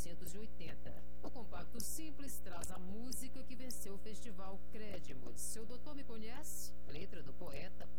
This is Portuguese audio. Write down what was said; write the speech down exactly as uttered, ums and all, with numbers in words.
novecentos e oitenta. O compacto simples traz a música que venceu o festival Crédimos. Seu doutor me conhece? Letra do poeta